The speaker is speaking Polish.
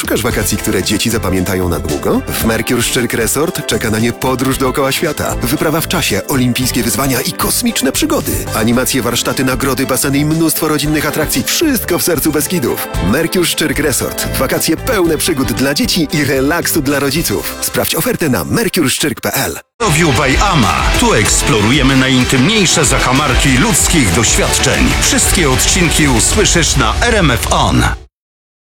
Szukasz wakacji, które dzieci zapamiętają na długo? W Mercure Szczyrk Resort czeka na nie podróż dookoła świata, wyprawa w czasie, olimpijskie wyzwania i kosmiczne przygody. Animacje, warsztaty, nagrody, baseny i mnóstwo rodzinnych atrakcji. Wszystko w sercu Beskidów. Mercure Szczyrk Resort. Wakacje pełne przygód dla dzieci i relaksu dla rodziców. Sprawdź ofertę na mercureszczyrk.pl. View by Ama. Tu eksplorujemy najintymniejsze zakamarki ludzkich doświadczeń. Wszystkie odcinki usłyszysz na RMF On.